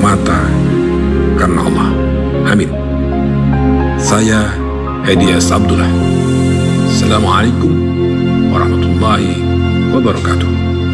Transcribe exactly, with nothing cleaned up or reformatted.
semata karena Allah. Amin. Saya Hedi S. Abdullah. Assalamualaikum warahmatullahi wabarakatuh.